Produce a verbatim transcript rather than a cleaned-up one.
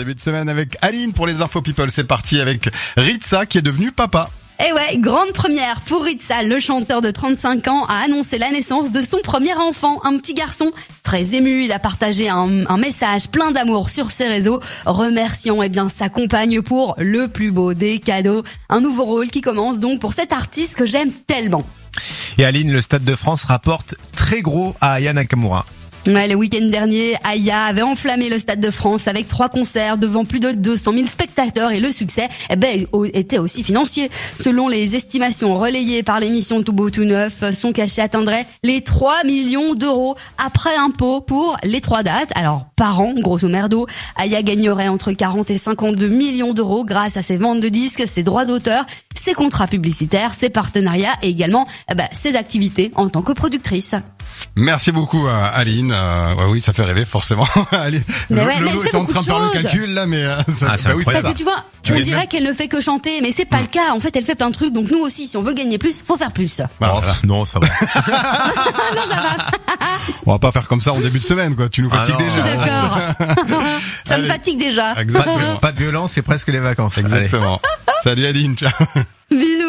début de semaine avec Aline pour les infos people. C'est parti avec Ritza qui est devenu papa. Et ouais, grande première pour Ritza, le chanteur de trente-cinq ans a annoncé la naissance de son premier enfant, un petit garçon. Très ému, il a partagé un, un message plein d'amour sur ses réseaux, remerciant eh bien sa compagne pour le plus beau des cadeaux. Un nouveau rôle qui commence donc pour cet artiste que j'aime tellement. Et Aline, le Stade de France rapporte très gros à Aya Nakamura. Ouais, le week-end dernier, Aya avait enflammé le Stade de France avec trois concerts devant plus de deux cent mille spectateurs et le succès eh ben, était aussi financier. Selon les estimations relayées par l'émission Tout Beau Tout Neuf, son cachet atteindrait les trois millions d'euros après impôt pour les trois dates. Alors, par an, grosso merdo, Aya gagnerait entre quarante et cinquante-deux millions d'euros grâce à ses ventes de disques, ses droits d'auteur, ses contrats publicitaires, ses partenariats et également eh ben, ses activités en tant que productrice. Merci beaucoup euh, Aline. Euh, ouais, oui, ça fait rêver forcément. Aline, mais le, ouais, le mais elle fait est en beaucoup train de de faire le choses. calcul là, mais euh, ça, Ah, c'est bah oui, c'est incroyable. ça. Parce que tu vois, Tu on es dirait même- qu'elle ne fait que chanter, mais c'est pas le cas. En fait, elle fait plein de trucs. Donc nous aussi, si on veut gagner plus, faut faire plus. Bah, Oh, voilà. non, ça va. Non, ça va. On va pas faire comme ça en début de semaine, quoi. Tu nous Ah fatigues non. Je suis déjà. d'accord. Ça me Allez. fatigue déjà. Pas de, Exactement. pas de violence, c'est presque les vacances. Allez. Exactement. Salut Aline, ciao. Bisous.